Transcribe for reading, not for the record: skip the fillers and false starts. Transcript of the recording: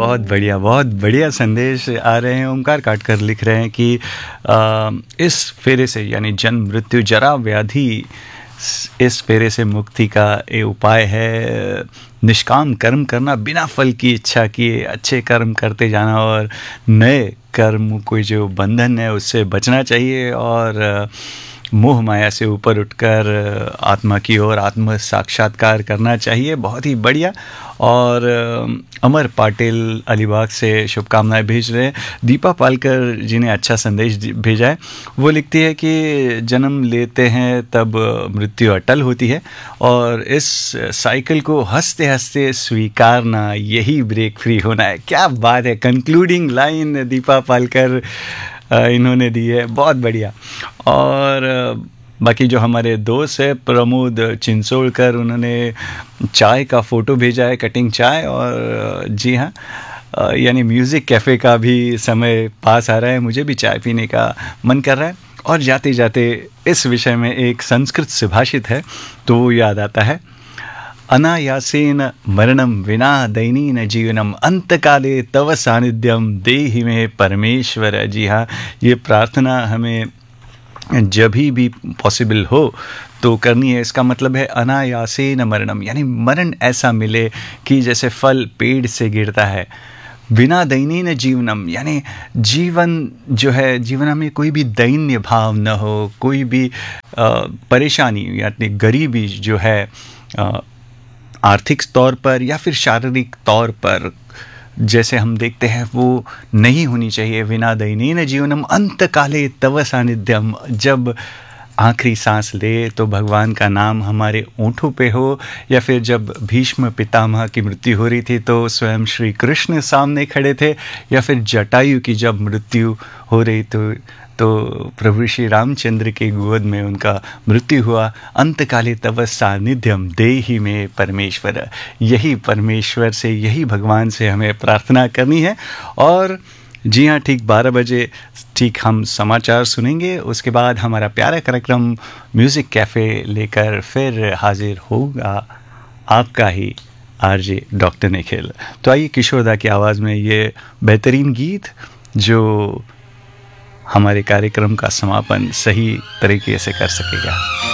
बहुत बढ़िया संदेश आ रहे हैं। ओमकार काटकर लिख रहे हैं कि इस फेरे से यानी जन्म मृत्यु जरा व्याधि, इस फेरे से मुक्ति का ये उपाय है निष्काम कर्म करना, बिना फल की इच्छा किए अच्छे कर्म करते जाना और नए कर्म कोई जो बंधन है उससे बचना चाहिए और मोह माया से ऊपर उठकर आत्मा की ओर आत्म साक्षात्कार करना चाहिए। बहुत ही बढ़िया। और अमर पाटिल अलीबाग से शुभकामनाएं भेज रहे हैं। दीपा पालकर जी ने अच्छा संदेश भेजा है। वो लिखती है कि जन्म लेते हैं तब मृत्यु अटल होती है और इस साइकिल को हंसते हंसते स्वीकारना, यही ब्रेक फ्री होना है। क्या बात है, कंक्लूडिंग लाइन दीपा पालकर इन्होंने दी है, बहुत बढ़िया। और बाकी जो हमारे दोस्त है प्रमोद चिंसोड़कर, उन्होंने चाय का फ़ोटो भेजा है, कटिंग चाय। और जी हाँ, यानी म्यूज़िक कैफ़े का भी समय पास आ रहा है, मुझे भी चाय पीने का मन कर रहा है। और जाते जाते इस विषय में एक संस्कृत सुभाषित है तो वो याद आता है, अनायासेन मरणम विना दैनीन जीवनम अंतकाले तव सानिध्यम देहि में परमेश्वर। जी हाँ, ये प्रार्थना हमें जब भी पॉसिबल हो तो करनी है। इसका मतलब है अनायासेन मरणम, यानी मरण ऐसा मिले कि जैसे फल पेड़ से गिरता है। बिना दैनीन जीवनम, यानी जीवन जो है, जीवन में कोई भी दैन्य भाव न हो, कोई भी परेशानी यानी गरीबी जो है आर्थिक तौर पर या फिर शारीरिक तौर पर जैसे हम देखते हैं वो नहीं होनी चाहिए। विना दैनीन जीवनम अंतकाले तव सानिध्यम, जब आखिरी सांस ले तो भगवान का नाम हमारे ओंठों पे हो, या फिर जब भीष्म पितामह की मृत्यु हो रही थी तो स्वयं श्री कृष्ण सामने खड़े थे, या फिर जटायु की जब मृत्यु हो रही तो प्रभु श्री रामचंद्र के गोद में उनका मृत्यु हुआ। अंतकाले तव सानिध्यम देहि में परमेश्वर, यही परमेश्वर से, यही भगवान से हमें प्रार्थना करनी है। और जी हाँ, ठीक 12 बजे ठीक हम समाचार सुनेंगे, उसके बाद हमारा प्यारा कार्यक्रम म्यूज़िक कैफ़े लेकर फिर हाजिर होगा आपका ही आरजे डॉक्टर निखिल। तो आइए किशोरदा की आवाज़ में ये बेहतरीन गीत जो हमारे कार्यक्रम का समापन सही तरीके से कर सकेगा।